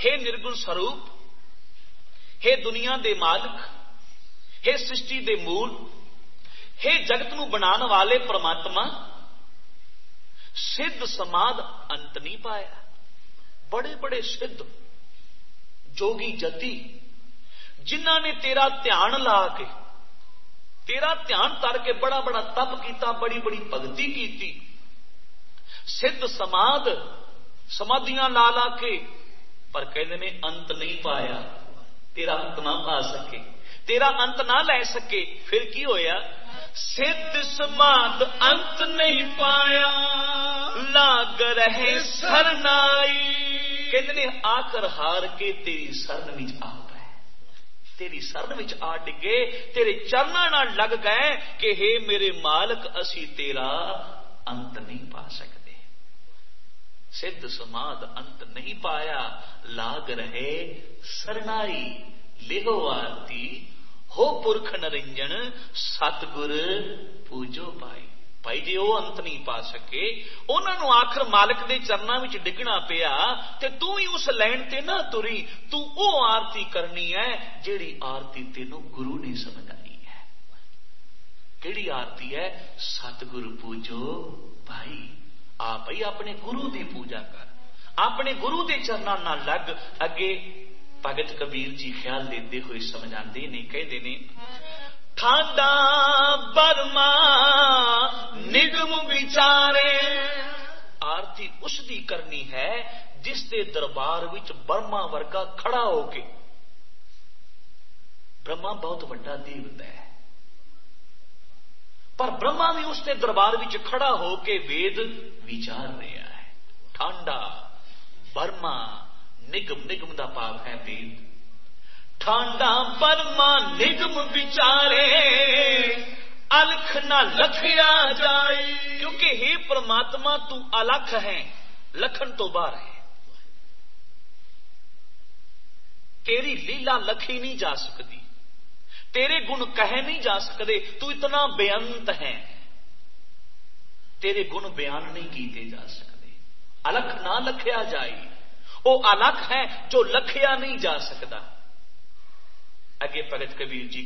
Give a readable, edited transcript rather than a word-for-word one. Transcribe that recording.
हे निर्गुण स्वरूप, हे दुनिया दे मालिक, हे सृष्टि दे मूल, हे जगत नूं बनाण वाले परमात्मा, सिद्ध समाध अंत नहीं पाया। बड़े बड़े सिद्ध जोगी जति जिन्हां ने तेरा ध्यान ला के, तेरा ध्यान तर के बड़ा बड़ा तप किया, बड़ी बड़ी भगती की, सिद्ध समाध समाधियां ला ला के, पर कहते ने अंत नहीं पाया। तेरा अंत ना पा सके, तेरा अंत ना लै सके। फिर की होया? सिद्ध समाध अंत नहीं पाया, लाग रहे सरनाई। कहते ने आकर हार के तेरी शरण विच आ गए, तेरी शरण विच आ डिगे, तेरे चरणां नाल लग गए कि हे मेरे मालक, असी तेरा अंत नहीं पा सकते। सिद्ध समाध अंत नहीं पाया, लाग रहे सरनाई। लिहो आरती हो पुरख निरंजन, सतगुर पूजो पाई। भाई जे वो अंत नहीं पा सके, उन्होंने आखिर मालिक के चरणों में डिगना पिया, ते तू ही उस लैन ते ना तुरी। तू वो आरती करनी है जेड़ी आरती तेनों गुरु ने समझाई है। केड़ी आरती है? सतगुरु पूजो भाई। आप ही अपने गुरु की पूजा कर, अपने गुरु के चरणों नाल लग। अगे भगत कबीर जी ख्याल देते हुए समझाते ने, कहते ने, ठाडा बर्मा निगम विचारे। आरती उसकी करनी है जिसके दरबार विच बर्मा वर्गा खड़ा होके। ब्रह्मा बहुत बड़ा देवता है, पर ब्रह्मा भी उसके दरबार विच खड़ा होके वेद विचार रहा है। ठांडा बर्मा निगम, निगम का भाव है वेद। ठांडा बर्मा निगम विचारे, अलख ना लखया जाए। क्योंकि हे परमात्मा तू अलख है, लखन तो बाहर है। तेरी लीला लखी नहीं जा सकती, तेरे गुण कहे नहीं जा सकते। तू इतना बेअंत है, तेरे गुण बयान नहीं किए जा सकते। अलख ना लखया जाए, वो अलख है जो लखया नहीं जा सकता। अगे भगत कबीर जी